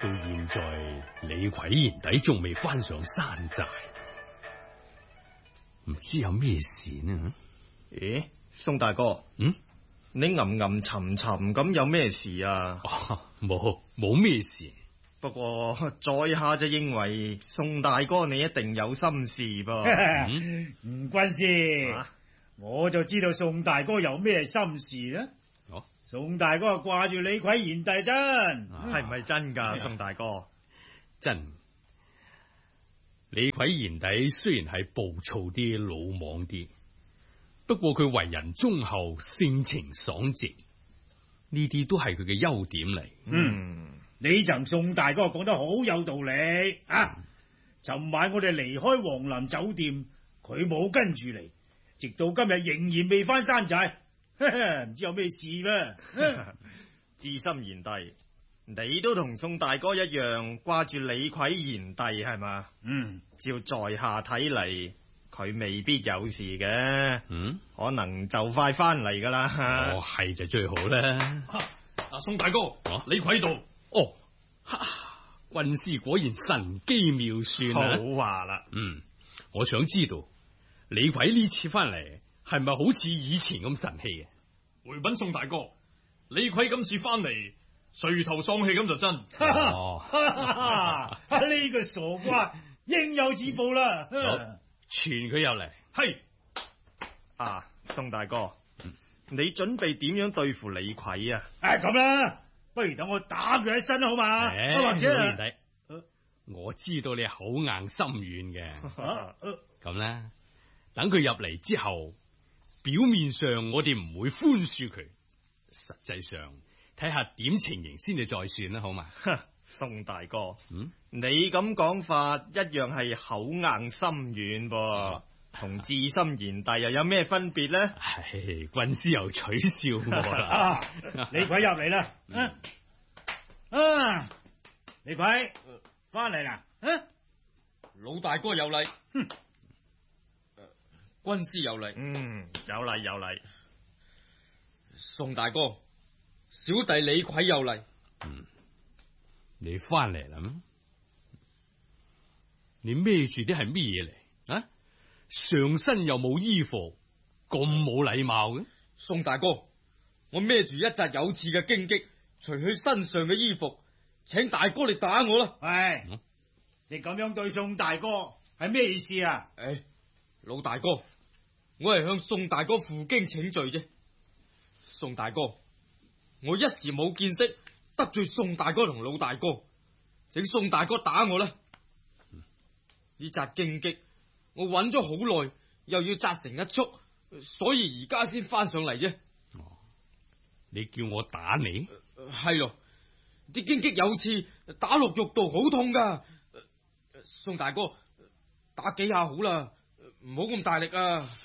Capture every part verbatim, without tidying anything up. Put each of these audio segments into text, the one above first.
到現在李逵賢弟仲未翻上山寨，唔知有咩事呢？ 咦，宋大哥， 嗯， 你吟吟沉沉咁有咩事啊？ 冇冇咩事。 不過在下就認為宋大哥你一定有心事噃。 吳軍師，啊、我就知道宋大哥有咩心事啦。 哦， 宋大哥掛住李逵賢弟真， 係唔係真噶？宋大哥， 真。李逵賢弟雖然係暴躁啲、魯莽啲，不過佢為人忠厚、性情爽直，呢啲都係佢嘅優點嚟。 嗯。你曾宋大哥講得好有道理啊！尋晚我哋離開黃林酒店，佢冇跟住嚟，直到今日仍然未翻山寨，唔知有咩事咩？ 智心賢弟，你都同宋大哥一樣掛住李逵賢弟係嘛？ 嗯， 照在下睇嚟，佢未必有事嘅。 嗯， 可能就快翻嚟噶啦。 哦，係就最好啦。 阿宋大哥，啊、李逵到。 哦，哈！軍師果然神機妙算啊！ 好話啦， 嗯，我想知道李逵呢次翻嚟係咪好似以前咁神氣嘅？ 回稟宋大哥，李逵今次翻嚟垂頭喪氣咁就真。 哦， 呢個傻瓜應有自報啦！ 傳佢入嚟。 係啊，宋大哥，嗯、你準備點樣對付李逵啊？ 誒，咁啦。不如等我打佢一身好嘛？ 欸、 或者老賢弟，啊、我知道你口硬心軟嘅，咁啦、啊，等佢入嚟之後，表面上我哋唔會寬恕佢，實際上睇下點情形先至再算啦，好嘛？ 宋大哥， 嗯， 你咁講法一樣係口硬心軟噃，同智心賢弟又有咩分別咧？ 唉，軍師又取笑我啦！ 啊，李逵入嚟啦！啊，啊，李逵翻嚟啦！啊， 老大哥有禮，哼，軍師有禮， 嗯，有禮有禮。 宋大哥，小弟李逵有禮。 嗯，你翻嚟啦咩？你孭住啲係咩嘢嚟啊？上身又冇衣服，咁冇禮貌嘅。 宋大哥，我孭住一紮有刺嘅荊棘，除去身上嘅衣服，請大哥你打我啦。 喂，嗯、你咁樣對宋大哥係咩意思啊？ 誒、哎，老大哥，我係向宋大哥負荊請罪啫。宋大哥，我一時冇見識，得罪宋大哥同老大哥，請宋大哥打我啦。呢紮荊棘。我揾咗好耐，又要紮成一束，所以而家先翻上嚟啫。 哦，你叫我打你？ 係咯、呃，啲荊棘有刺，打落肉度好痛噶、呃。宋大哥，打幾下好啦，唔好咁大力啊！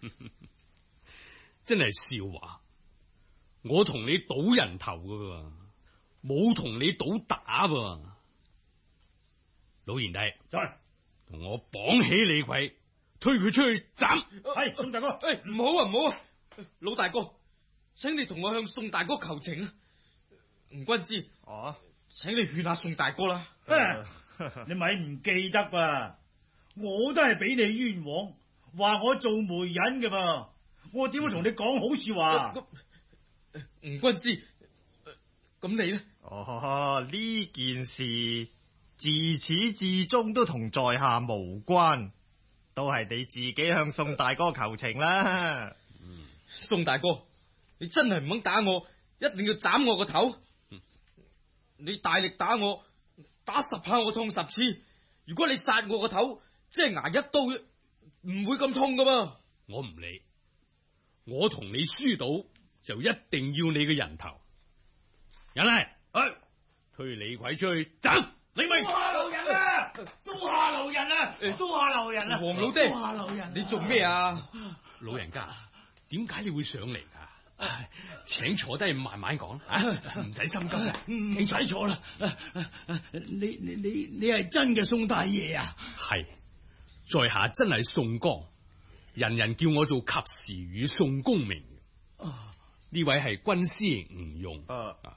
真係笑話，我同你賭人頭噶，冇同你賭打噃。老賢弟， 再。 同我綁起李逵，推佢出去斬。 係宋大哥， 誒，唔好啊，唔好啊，老大哥，請你同我向宋大哥求情啊。吳軍師， 哦， 請你勸下宋大哥啦。 你咪唔記得啊？我都係俾你冤枉，話我做媒人㗎嘛，我點會同你講好說話？ 吳軍師，咁你咧？ 哦，呢件事。自始至終都同在下無關，都係你自己向宋大哥求情啦。 嗯、宋大哥，你真係唔肯打我，一定要斬我個頭。嗯、你大力打我，打十下我痛十次。如果你殺我個頭，即係挨一刀，唔會咁痛噶噃。 我唔理，我同你輸到就一定要你嘅人頭。人嚟，去推李逵出去斬。你咪刀下留人啊！刀下留人啊！刀下留人啊！ 黃老爹， 刀下留人， 你做咩啊？ 老人家，點解你會上嚟噶？請坐低慢慢講，唔使心急嘅， 唔使坐啦。你你你你係真嘅宋大爺啊？ 係，在下真係宋江，人人叫我做及時雨宋公明。呢位係軍師吳用。啊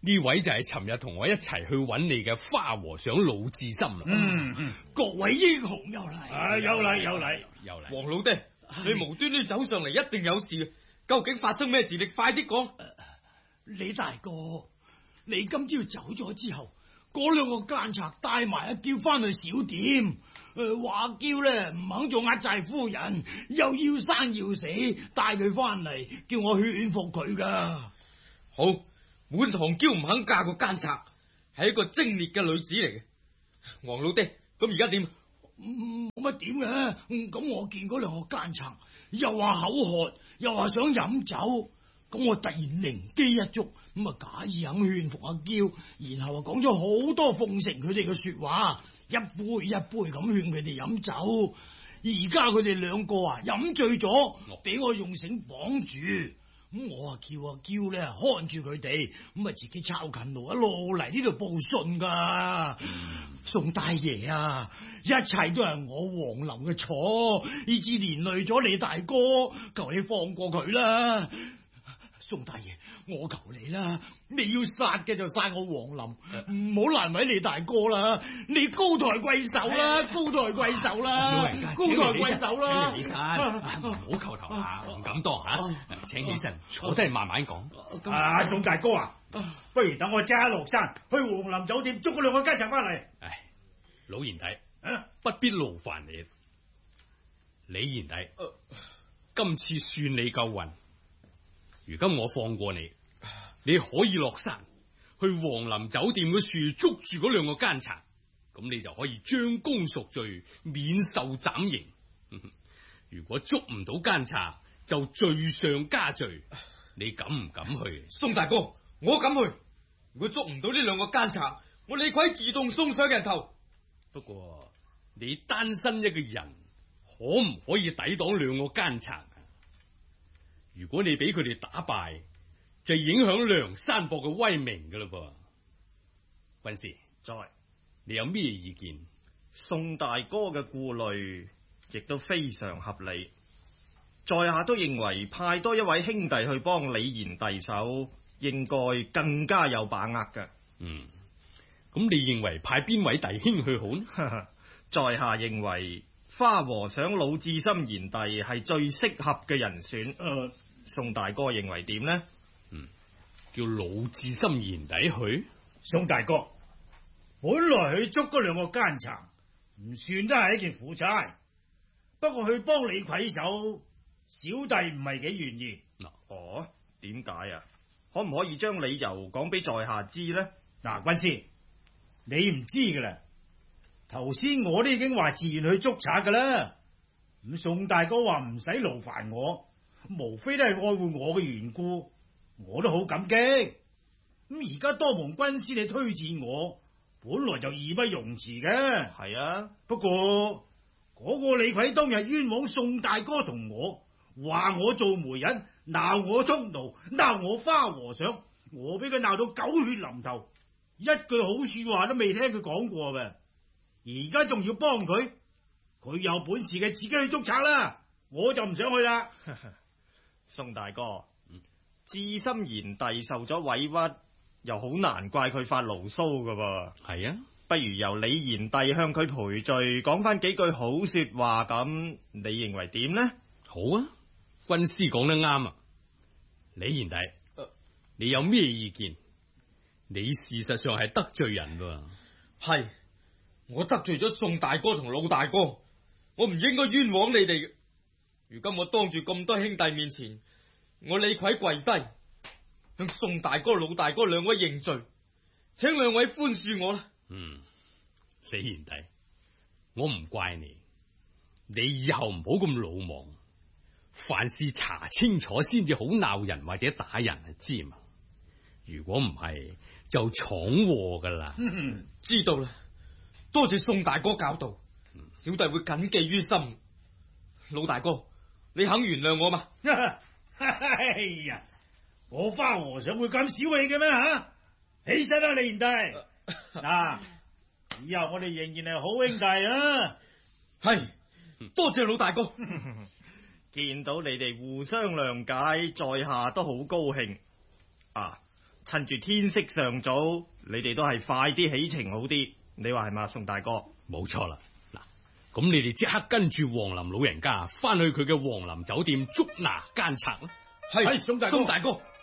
呢位就係尋日同我一齊去揾你嘅花和尚魯智深啦。 嗯嗯， 各位英雄又嚟， 啊有禮有禮又嚟。 黃老爹，你無端端走上嚟，一定有事。究竟發生咩事？你快啲講。 李大哥，你今朝走咗之後，嗰兩個奸賊帶埋阿嬌翻去小店，誒話嬌咧唔肯做壓寨夫人，又要生要死，帶佢翻嚟，叫我勸服佢噶。 好，滿堂嬌唔肯嫁個奸賊，係一個精烈嘅女子嚟嘅。黃老爹，咁而家點？ 冇乜點嘅，咁我見嗰兩個奸賊又話口渴，又話想飲酒，咁我突然靈機一觸，咁啊假意肯勸服阿嬌，然後啊講咗好多奉承佢哋嘅說話，一杯一杯咁勸佢哋飲酒。而家佢哋兩個啊飲醉咗，俾我用繩綁住。咁我啊叫阿嬌咧看住佢哋，咁啊自己抄近路一路嚟呢度報信噶。宋大爺啊，一切都係我黃林嘅錯，以致連累咗你大哥，求你放過佢啦。宋大爺，我求你啦，你要殺嘅就殺我黃林，唔好難為你大哥啦。你高抬貴手啦，高抬貴手啦， 老人家高抬貴手啦。 請起身，唔好叩頭下，唔敢當吓。請起身，坐低慢慢講。 啊，宋大哥啊，不如等我即刻落山去皇林酒店捉嗰兩個奸賊翻嚟。 唉，老賢弟， 啊， 不必勞煩你。李賢弟，今次算你夠運。如今我放過你，你可以落山去皇林酒店嘅樹捉住嗰兩個奸賊，咁你就可以將功贖罪，免受斬刑。如果捉唔到奸賊，就罪上加罪。你敢唔敢去？ 宋大哥，我敢去。如果捉唔到呢兩個奸賊，我李逵自動送上人頭。 不過你單身一個人，可唔可以抵擋兩個奸賊？如果你俾佢哋打敗，就影響梁山泊嘅威名噶啦噃。軍師， 在你有咩意見？ 宋大哥嘅顧慮亦都非常合理，在下都認為派多一位兄弟去幫李賢弟手，應該更加有把握嘅。 嗯，咁你認為派邊位弟兄去好呢？ 在下認為花和尚魯智深賢弟係最適合嘅人選。誒、呃，宋大哥認為點呢？ 嗯，叫魯智深賢弟去。 宋大哥，本來去捉嗰兩個奸賊，唔算得係一件苦差。不過去幫李逵手，小弟唔係幾願意。 嗱，哦，點解啊？可唔可以將理由講俾在下知呢？ 嗱，軍師，你唔知噶啦。頭先我都已經話自願去捉賊噶啦。咁宋大哥話唔使勞煩我，無非都係愛護我嘅緣故，我都好感激。咁而家多蒙軍師你推薦我，本來就義不容辭嘅。 係啊， 不過嗰個李逵當日冤枉宋大哥同我，話我做媒人，鬧我通奴，鬧我花和尚，我俾佢鬧到狗血淋頭，一句好說話都未聽佢講過嘅。而家仲要幫佢，佢有本事嘅自己去捉賊啦，我就唔想去啦。 宋大哥，智深賢弟受咗委屈，又好難怪佢發牢騷噶噃。 係啊， 不如由李賢弟向佢賠罪，講翻幾句好說話咁，你認為點呢？ 好啊，軍師講得啱啊。李賢弟，呃、你有咩意見？你事實上係得罪人喎。 係。我得罪咗宋大哥同老大哥，我唔應該冤枉你哋嘅。如今我當住咁多兄弟面前，我李逵跪低，向宋大哥、老大哥兩位認罪，請兩位寬恕我啦。 嗯，李賢弟，我唔怪你，你以後唔好咁魯莽，凡事查清楚先至好鬧人或者打人啊，知嘛？如果唔係，就闖禍噶啦。 知道啦。多謝宋大哥教導，小弟會謹記於心。老大哥，你肯原諒我嗎？ 哎呀，我花和尚會咁小氣嘅咩吓？起身啦，李賢弟。嗱，以後我哋仍然係好兄弟啊。 係，多謝老大哥。 見到你哋互相諒解，在下都好高興。啊， 趁住天色尚早，你哋都係快啲起程好啲。你話係嘛，宋大哥？ 冇錯啦。嗱，咁你哋即刻跟住王林老人家翻去佢嘅王林酒店捉拿奸賊啦。 係，宋大哥。 宋大哥。